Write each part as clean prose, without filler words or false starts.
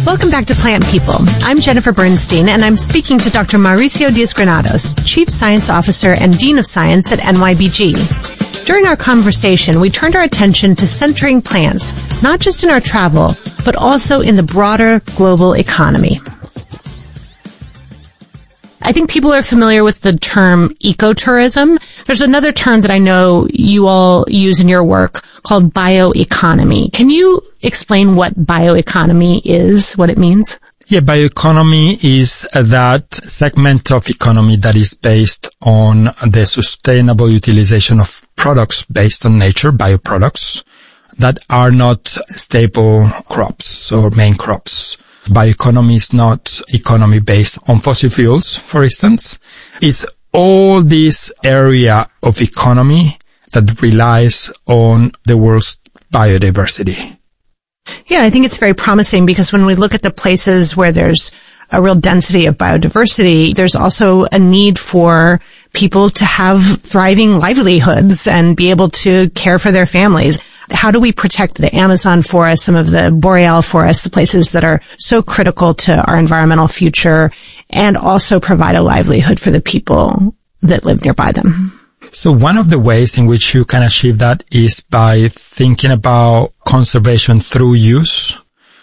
Welcome back to Plant People. I'm Jennifer Bernstein, and I'm speaking to Dr. Mauricio Diaz-Granados, Chief Science Officer and Dean of Science at NYBG. During our conversation, we turned our attention to centering plants, not just in our travel, but also in the broader global economy. I think people are familiar with the term ecotourism. There's another term that I know you all use in your work called bioeconomy. Can you explain what bioeconomy is, what it means? Yeah, bioeconomy is that segment of economy that is based on the sustainable utilization of products based on nature, bioproducts, that are not staple crops or main crops. Bioeconomy is not economy based on fossil fuels, for instance. It's all this area of economy that relies on the world's biodiversity. Yeah, I think it's very promising because when we look at the places where there's a real density of biodiversity, there's also a need for people to have thriving livelihoods and be able to care for their families. How do we protect the Amazon forest, some of the boreal forests, the places that are so critical to our environmental future, and also provide a livelihood for the people that live nearby them? So one of the ways in which you can achieve that is by thinking about conservation through use,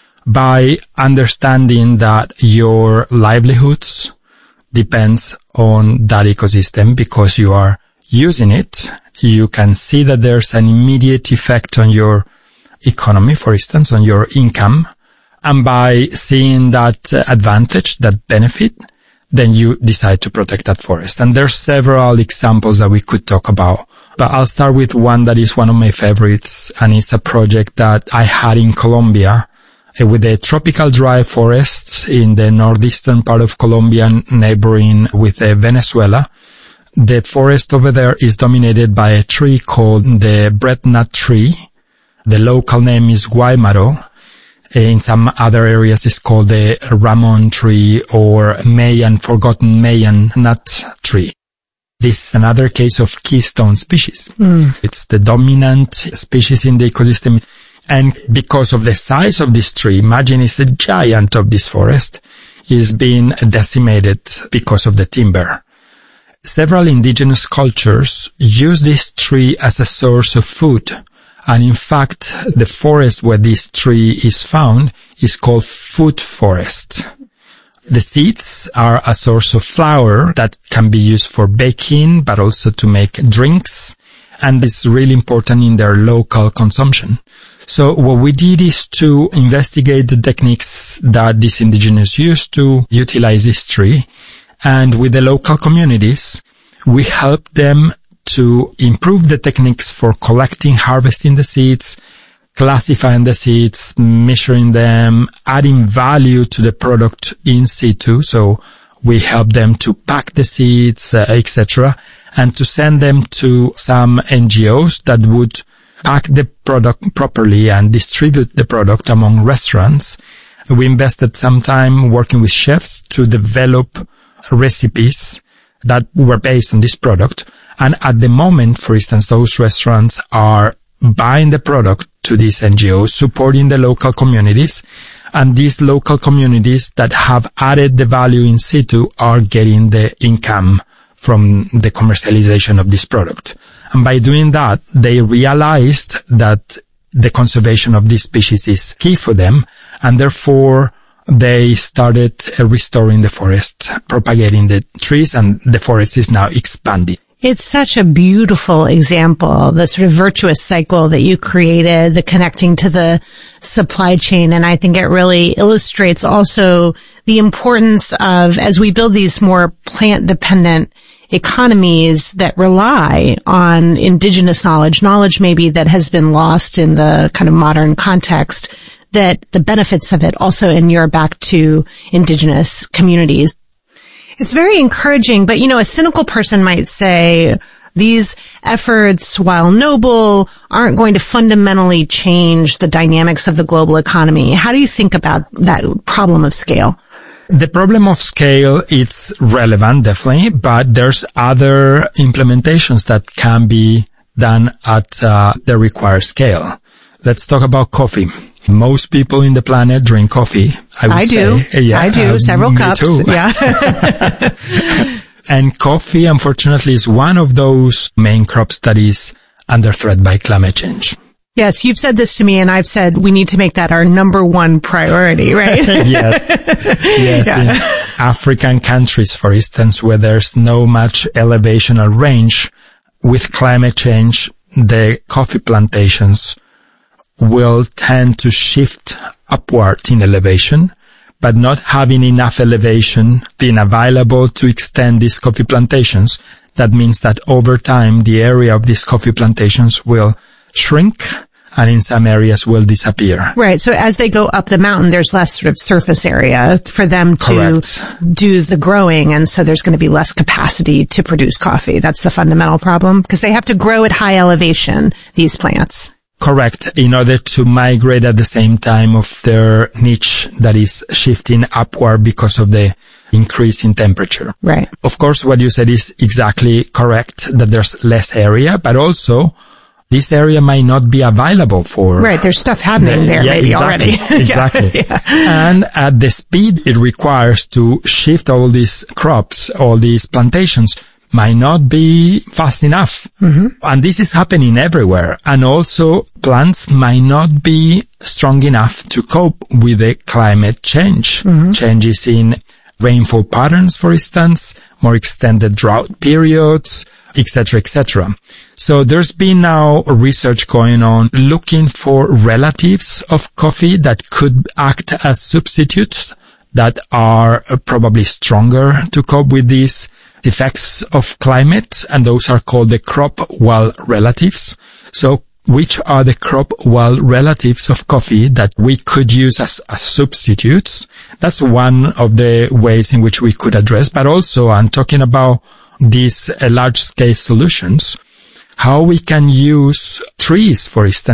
by understanding that your livelihoods depends on that ecosystem because you are using it. You can see that there's an immediate effect on your economy, for instance, on your income. And by seeing that advantage, that benefit, then you decide to protect that forest. And there's several examples that we could talk about. But I'll start with one that is one of my favorites, and it's a project that I had in Colombia with the tropical dry forests in the northeastern part of Colombia, neighboring with Venezuela. The forest over there is dominated by a tree called the breadnut tree. The local name is guaymaro. In some other areas it's called the ramon tree or forgotten Mayan nut tree. This is another case of keystone species. It's the dominant species in the ecosystem. And because of the size of this tree, imagine it's a giant of this forest, is being decimated because of the timber. Several indigenous cultures use this tree as a source of food. And in fact, the forest where this tree is found is called food forest. The seeds are a source of flour that can be used for baking, but also to make drinks. And it's really important in their local consumption. So what we did is to investigate the techniques that these indigenous use to utilize this tree. And with the local communities, we helped them to improve the techniques for collecting, harvesting the seeds, classifying the seeds, measuring them, adding value to the product in situ. So we help them to pack the seeds, etc., and to send them to some NGOs that would pack the product properly and distribute the product among restaurants. We invested some time working with chefs to develop recipes that were based on this product. And at the moment, for instance, those restaurants are buying the product to these NGOs, supporting the local communities. And these local communities that have added the value in situ are getting the income from the commercialization of this product. And by doing that, they realized that the conservation of this species is key for them, and therefore they started restoring the forest, propagating the trees, and the forest is now expanding. It's such a beautiful example, the sort of virtuous cycle that you created, the connecting to the supply chain. And I think it really illustrates also the importance of, as we build these more plant-dependent economies that rely on indigenous knowledge maybe that has been lost in the kind of modern context, that the benefits of it also inure back to indigenous communities. It's very encouraging, but a cynical person might say these efforts, while noble, aren't going to fundamentally change the dynamics of the global economy. How do you think about that problem of scale? The problem of scale, it's relevant, definitely, but there's other implementations that can be done at the required scale. let's talk about coffee. Most people in the planet drink coffee. I do. Yeah, I do. Several cups. Too. Yeah. And coffee, unfortunately, is one of those main crops that is under threat by climate change. Yes, you've said this to me, and I've said we need to make that our number one priority, right? Yes. Yeah. In African countries, for instance, where there's no much elevational range, with climate change, the coffee plantations will tend to shift upward in elevation, but not having enough elevation being available to extend these coffee plantations. That means that over time, the area of these coffee plantations will shrink, and in some areas will disappear. Right. So as they go up the mountain, there's less sort of surface area for them to do the growing. And so there's going to be less capacity to produce coffee. That's the fundamental problem, because they have to grow at high elevation, these plants. Correct. In order to migrate at the same time of their niche that is shifting upward because of the increase in temperature. Right. Of course, what you said is exactly correct, that there's less area, but also this area might not be available for... Right, there's stuff happening there maybe exactly, already. Exactly. Yeah. And at the speed it requires to shift all these crops, all these plantations, might not be fast enough. Mm-hmm. And this is happening everywhere. And also plants might not be strong enough to cope with the climate change. Mm-hmm. Changes in rainfall patterns, for instance, more extended drought periods, etc., etc. So there's been now research going on looking for relatives of coffee that could act as substitutes that are probably stronger to cope with these effects of climate, and those are called the crop wild relatives. So which are the crop wild relatives of coffee that we could use as substitutes? That's one of the ways in which we could address, but also I'm talking about these large-scale solutions, how we can use trees, for instance,